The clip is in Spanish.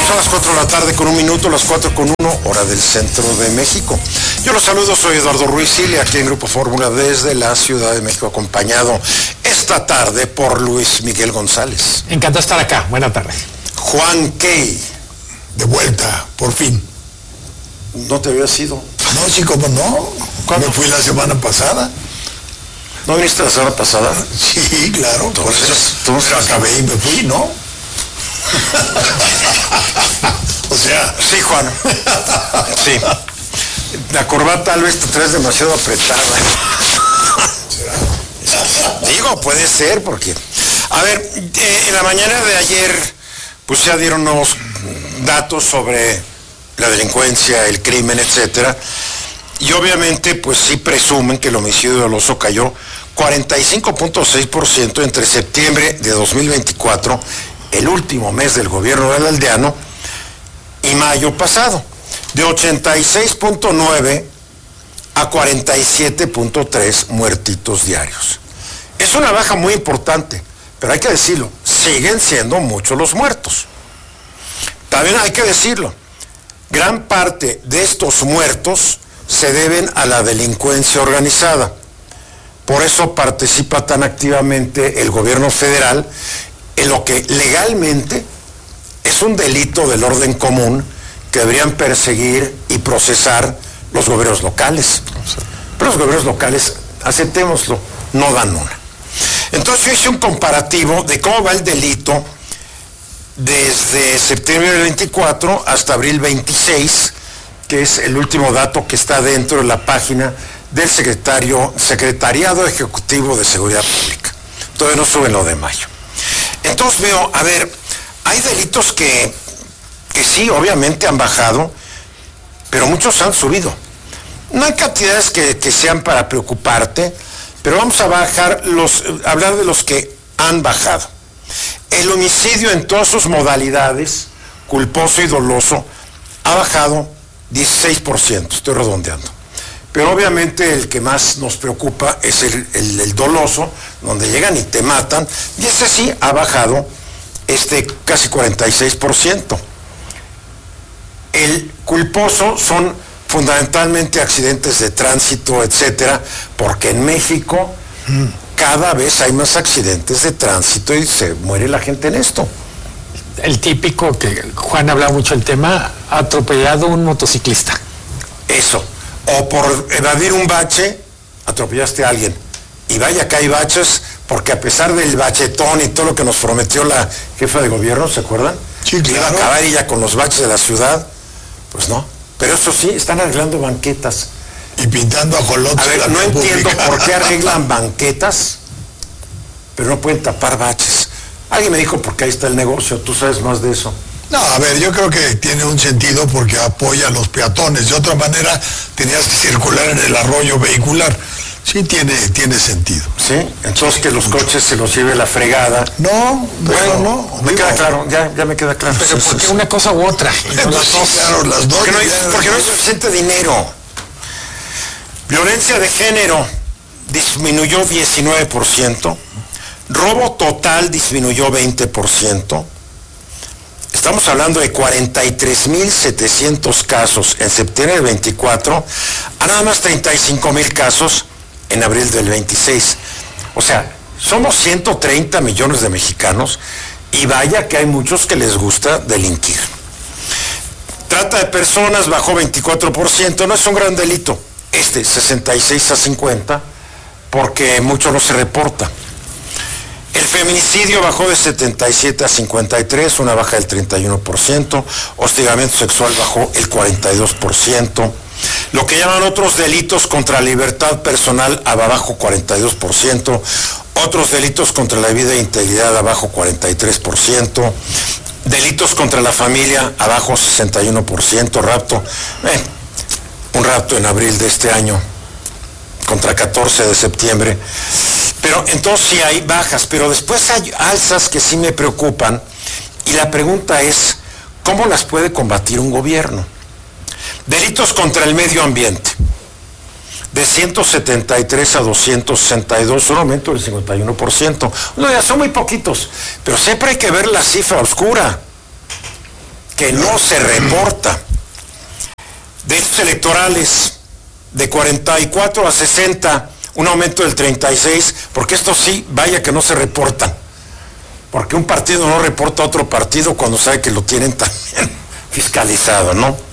Son las 4 de la tarde con 1 minuto, las 4 con 1, hora del centro de México. Yo los saludo, soy Eduardo Ruiz Silva, aquí en Grupo Fórmula desde la Ciudad de México, acompañado esta tarde por Luis Miguel González. Encantado de estar acá, buena tarde. Juan Key. De vuelta, por fin. ¿No te habías ido? No, sí, ¿cómo no? ¿Cuándo? Me fui la semana pasada. ¿No viniste la semana pasada? Sí, claro. Entonces, Pero acabé y me fui, ¿no? O sea... Sí, Juan. Sí. La corbata tal vez te traes demasiado apretada. Digo, puede ser, porque... A ver, en la mañana de ayer, pues ya dieron unos datos sobre la delincuencia, el crimen, etcétera. Y obviamente, pues sí presumen que el homicidio doloso cayó 45.6% entre septiembre de 2024, el último mes del gobierno del aldeano, y mayo pasado, de 86.9 a 47.3 muertitos diarios. Es una baja muy importante, pero hay que decirlo, siguen siendo muchos los muertos. También hay que decirlo, gran parte de estos muertos se deben a la delincuencia organizada. Por eso participa tan activamente el gobierno federal en lo que legalmente es un delito del orden común que deberían perseguir y procesar los gobiernos locales. Pero los gobiernos locales, aceptémoslo, no dan una. Entonces yo hice un comparativo de cómo va el delito desde septiembre del 24 hasta abril 26, que es el último dato que está dentro de la página del Secretariado Ejecutivo de Seguridad Pública. Todavía no suben lo de mayo. Entonces veo, a ver, hay delitos que sí, obviamente han bajado, pero muchos han subido. No hay cantidades que sean para preocuparte, pero vamos a hablar de los que han bajado. El homicidio en todas sus modalidades, culposo y doloso, ha bajado 16%, estoy redondeando. Pero obviamente el que más nos preocupa es el doloso, donde llegan y te matan, y ese sí ha bajado casi 46%. El culposo son fundamentalmente accidentes de tránsito, etcétera, porque en México cada vez hay más accidentes de tránsito y se muere la gente en esto. El típico que Juan habla mucho del tema, atropellado un motociclista. Eso. O por evadir un bache, atropellaste a alguien. Y vaya que hay baches, porque a pesar del bachetón y todo lo que nos prometió la jefa de gobierno, ¿se acuerdan? Sí, claro. Iba a acabar ella con los baches de la ciudad. Pues no. Pero eso sí, están arreglando banquetas. Y pintando ajolotes. A ver, no entiendo por qué arreglan banquetas, pero no pueden tapar baches. Alguien me dijo, porque ahí está el negocio, tú sabes más de eso. No, a ver, yo creo que tiene un sentido porque apoya a los peatones. De otra manera, tenías que circular en el arroyo vehicular. Sí, tiene sentido. ¿Sí? Entonces que los coches se los lleve la fregada. No, Bueno, no. Me queda claro, ya me queda claro. Pero ¿por qué una cosa u otra? Pues sí, claro, las dos. Porque no hay suficiente dinero. Violencia de género disminuyó 19%. Robo total disminuyó 20%. Estamos hablando de 43.700 casos en septiembre del 24, a nada más 35.000 casos en abril del 26. O sea, somos 130 millones de mexicanos y vaya que hay muchos que les gusta delinquir. Trata de personas bajó 24%, no es un gran delito. 66 a 50, porque mucho no se reporta. El feminicidio bajó de 77 a 53, una baja del 31%. Hostigamiento sexual bajó el 42%. Lo que llaman otros delitos contra la libertad personal, abajo 42%. Otros delitos contra la vida e integridad, abajo 43%. Delitos contra la familia, abajo 61%. Rapto, un rapto en abril de este año, contra 14 de septiembre. Pero entonces sí hay bajas, pero después hay alzas que sí me preocupan, y la pregunta es, ¿cómo las puede combatir un gobierno? Delitos contra el medio ambiente, de 173 a 262, un aumento del 51%. No, ya son muy poquitos, pero siempre hay que ver la cifra oscura. que no se reporta. Derechos electorales de 44 a 60, un aumento del 36, porque esto sí, vaya que no se reportan. Porque un partido no reporta a otro partido cuando sabe que lo tienen también fiscalizado, ¿no?